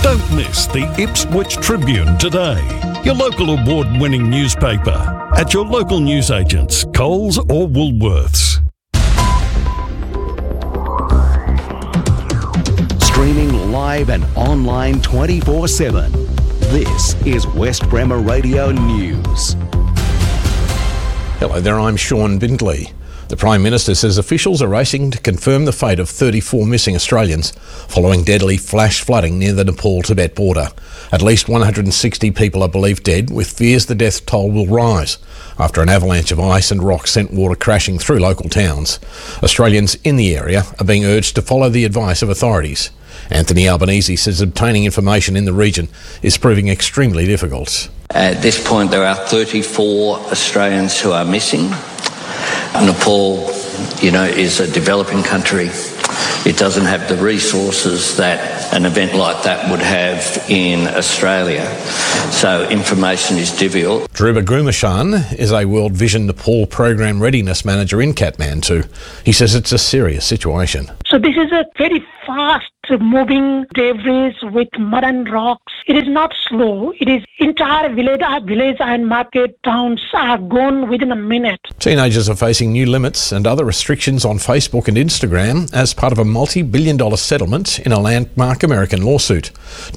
Don't miss the Ipswich Tribune today, your local award-winning newspaper, at your local newsagents, Coles or Woolworths. Streaming live and online 24/7. This is West Bremer Radio News. Hello there, I'm Sean Bindley. The Prime Minister says officials are racing to confirm the fate of 34 missing Australians following deadly flash flooding near the Nepal-Tibet border. At least 160 people are believed dead, with fears the death toll will rise after an avalanche of ice and rock sent water crashing through local towns. Australians in the area are being urged to follow the advice of authorities. Anthony Albanese says obtaining information in the region is proving extremely difficult. At this point, there are 34 Australians who are missing. Nepal, is a developing country. It doesn't have the resources that an event like that would have in Australia. So information is difficult. Dhruva Gumashan is a World Vision Nepal Program Readiness Manager in Kathmandu. He says it's a serious situation. So this is a very fast moving debris with mud and rocks. It is not slow. It is entire village and market towns are gone within a minute. Teenagers are facing new limits and other restrictions on Facebook and Instagram as part of a multi-billion-dollar settlement in a landmark American lawsuit.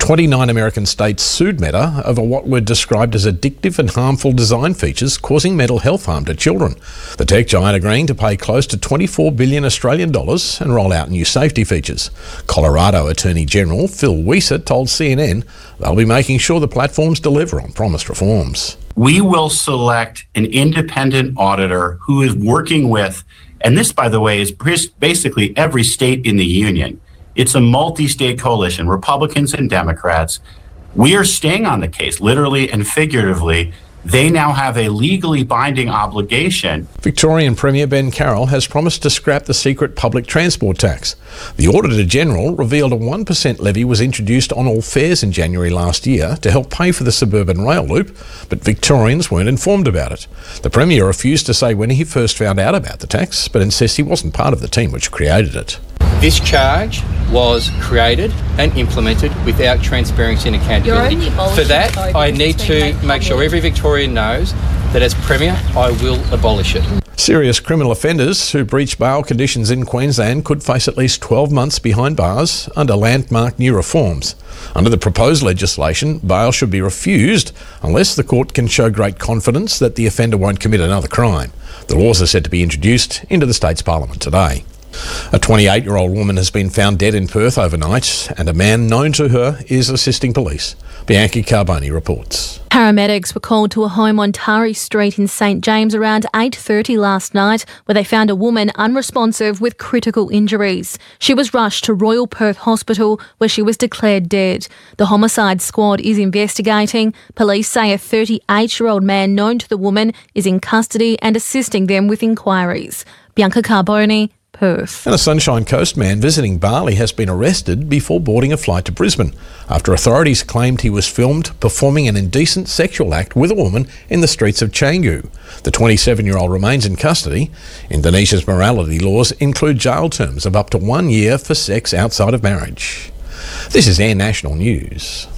29 American states sued Meta over what were described as addictive and harmful design features causing mental health harm to children. The tech giant agreeing to pay close to 24 billion Australian dollars and roll out new safety features. Colorado Attorney General Phil Weiser told CNN they'll be making sure the platforms deliver on promised reforms. We will select an independent auditor who is working with, and this, by the way, is basically every state in the union. It's a multi-state coalition, Republicans and Democrats. We are staying on the case, literally and figuratively. They now have a legally binding obligation. Victorian Premier Ben Carroll has promised to scrap the secret public transport tax. The Auditor General revealed a 1% levy was introduced on all fares in January last year to help pay for the suburban rail loop, but Victorians weren't informed about it. The Premier refused to say when he first found out about the tax, but insists he wasn't part of the team which created it. This charge was created and implemented without transparency and accountability. For that, I need to make sure every Victorian knows that as Premier, I will abolish it. Serious criminal offenders who breach bail conditions in Queensland could face at least 12 months behind bars under landmark new reforms. Under the proposed legislation, bail should be refused unless the court can show great confidence that the offender won't commit another crime. The laws are set to be introduced into the state's parliament today. A 28-year-old woman has been found dead in Perth overnight, and a man known to her is assisting police. Bianca Carboni reports. Paramedics were called to a home on Tari Street in St James around 8:30 last night, where they found a woman unresponsive with critical injuries. She was rushed to Royal Perth Hospital, where she was declared dead. The homicide squad is investigating. Police say a 38-year-old man known to the woman is in custody and assisting them with inquiries. Bianca Carboni, Perth. And a Sunshine Coast man visiting Bali has been arrested before boarding a flight to Brisbane after authorities claimed he was filmed performing an indecent sexual act with a woman in the streets of Canggu. The 27-year-old remains in custody. Indonesia's morality laws include jail terms of up to 1 year for sex outside of marriage. This is Air National News.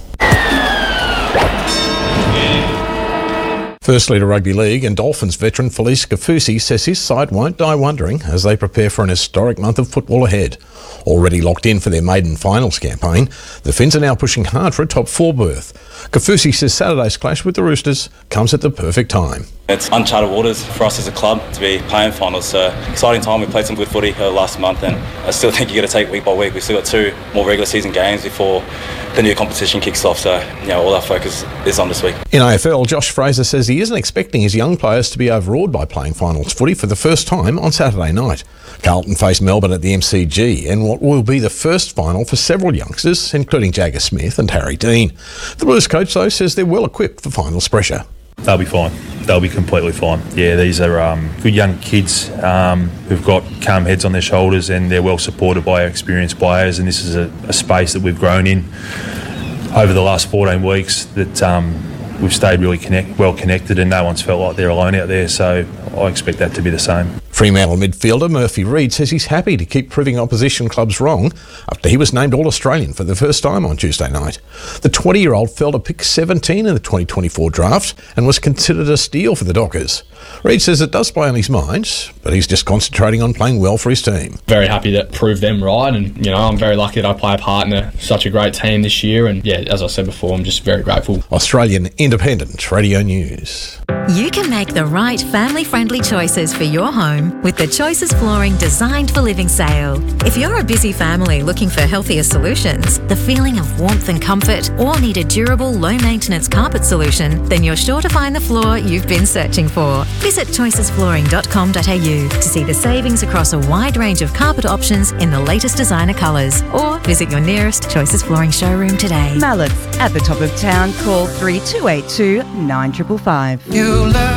Firstly to rugby league, and Dolphins veteran Felice Kaufusi says his side won't die wondering as they prepare for an historic month of football ahead. Already locked in for their maiden finals campaign, the Finns are now pushing hard for a top 4 berth. Kaufusi says Saturday's clash with the Roosters comes at the perfect time. It's uncharted waters for us as a club to be playing finals, so exciting time. We played some good footy last month, and I still think you got to take week by week. We've still got 2 more regular season games before the new competition kicks off, so all our focus is on this week. In AFL, Josh Fraser says he isn't expecting his young players to be overawed by playing finals footy for the first time on Saturday night. Carlton face Melbourne at the MCG in what will be the first final for several youngsters, including Jagger Smith and Harry Dean. The Blues coach, though, says they're well equipped for finals pressure. They'll be fine. They'll be completely fine. Yeah, these are good young kids who've got calm heads on their shoulders, and they're well supported by our experienced players, and this is a space that we've grown in over the last 14 weeks that we've stayed really well connected, and no one's felt like they're alone out there, so I expect that to be the same. Fremantle midfielder Murphy Reid says he's happy to keep proving opposition clubs wrong after he was named All-Australian for the first time on Tuesday night. The 20-year-old fell to pick 17 in the 2024 draft and was considered a steal for the Dockers. Reid says it does play on his mind, but he's just concentrating on playing well for his team. Very happy to prove them right, and I'm very lucky that I play a part in such a great team this year, and as I said before, I'm just very grateful. Australian Independent Radio News. You can make the right family-friendly choices for your home with the Choices Flooring Designed for Living sale. If you're a busy family looking for healthier solutions, the feeling of warmth and comfort, or need a durable, low-maintenance carpet solution, then you're sure to find the floor you've been searching for. Visit choicesflooring.com.au to see the savings across a wide range of carpet options in the latest designer colours, or visit your nearest Choices Flooring showroom today. Mallett's at the top of town. Call 3282 9555.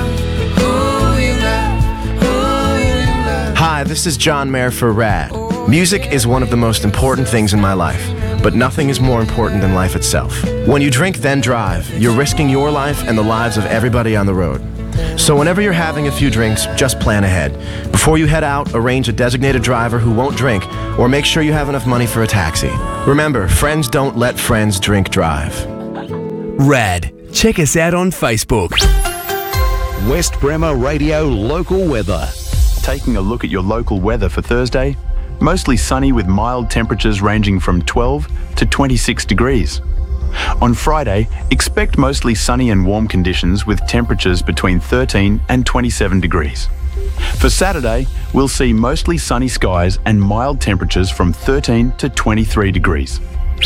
Hi, this is John Mayer for RAD. Music is one of the most important things in my life, but nothing is more important than life itself. When you drink, then drive, you're risking your life and the lives of everybody on the road. So whenever you're having a few drinks, just plan ahead. Before you head out, arrange a designated driver who won't drink, or make sure you have enough money for a taxi. Remember, friends don't let friends drink drive. RAD. Check us out on Facebook. West Bremer Radio local weather. Taking a look at your local weather for Thursday, mostly sunny with mild temperatures ranging from 12 to 26 degrees. On Friday, expect mostly sunny and warm conditions with temperatures between 13 and 27 degrees. For Saturday, we'll see mostly sunny skies and mild temperatures from 13 to 23 degrees.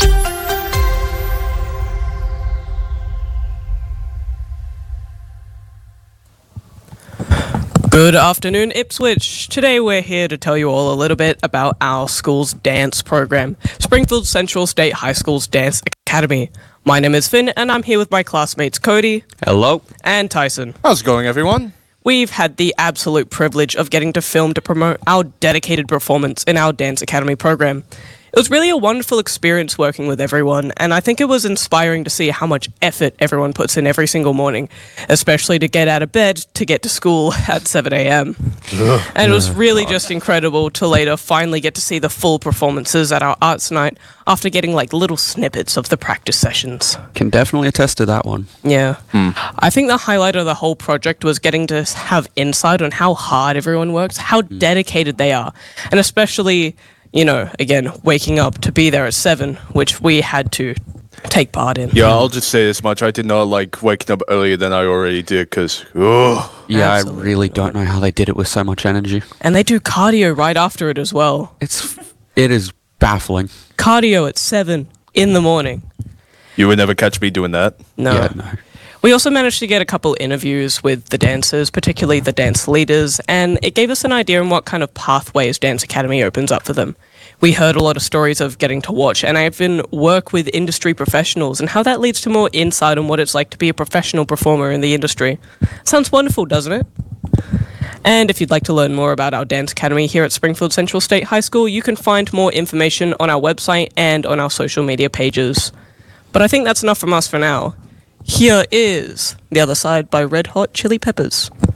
Good afternoon, Ipswich. Today we're here to tell you all a little bit about our school's dance program, Springfield Central State High School's Dance Academy. My name is Finn, and I'm here with my classmates Cody. Hello. And Tyson. How's it going, everyone? We've had the absolute privilege of getting to film to promote our dedicated performance in our Dance Academy program. It was really a wonderful experience working with everyone, and I think it was inspiring to see how much effort everyone puts in every single morning, especially to get out of bed to get to school at 7 a.m. And it was really just incredible to later finally get to see the full performances at our arts night after getting little snippets of the practice sessions. Can definitely attest to that one. Yeah. I think the highlight of the whole project was getting to have insight on how hard everyone works, how dedicated they are, and especially, again, waking up to be there at 7, which we had to take part in. Yeah, I'll just say this much. I did not like waking up earlier than I already did because, Yeah, I really don't know how they did it with so much energy. And they do cardio right after it as well. It is baffling. Cardio at 7 in the morning. You would never catch me doing that. No. Yeah, no. We also managed to get a couple interviews with the dancers, particularly the dance leaders, and it gave us an idea on what kind of pathways Dance Academy opens up for them. We heard a lot of stories of getting to watch and even work with industry professionals and how that leads to more insight on what it's like to be a professional performer in the industry. Sounds wonderful, doesn't it? And if you'd like to learn more about our Dance Academy here at Springfield Central State High School, you can find more information on our website and on our social media pages. But I think that's enough from us for now. Here is The Other Side by Red Hot Chili Peppers.